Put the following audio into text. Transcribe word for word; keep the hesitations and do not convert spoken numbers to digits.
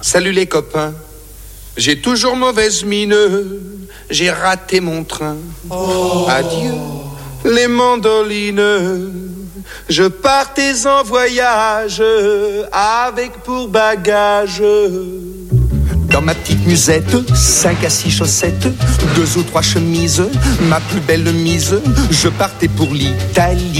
Salut les copains, j'ai toujours mauvaise mine, j'ai raté mon train. Oh. Adieu les mandolines, je partais en voyage avec pour bagage. Dans ma petite musette, cinq à six chaussettes, deux ou trois chemises, ma plus belle mise, je partais pour l'Italie.